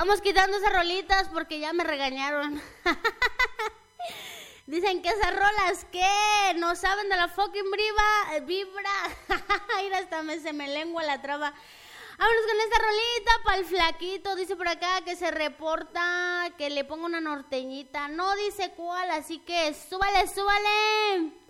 Vamos quitando esas rolitas porque ya me regañaron. Dicen que esas rolas que no saben de la fucking vibra. Mira, hasta se me lengua la traba. Vámonos con esta rolita para el flaquito. Dice por acá que se reporta que le ponga una norteñita. No dice cuál, así que súbale, súbale.